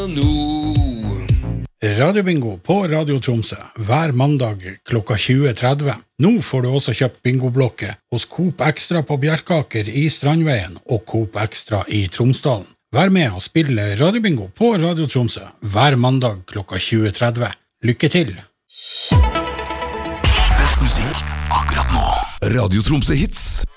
Radiobingo på Radio Tromsø hver mandag klokka 20.30. Nå får du også kjøpt bingoblokke hos Coop Extra på Bjerkaker i Strandveien og Coop Extra i Tromsdalen. Vær med og spille Radiobingo på Radio Tromsø hver mandag klokka 20.30. Lykke til! Best musikk akkurat nå. Radio Tromsø Hits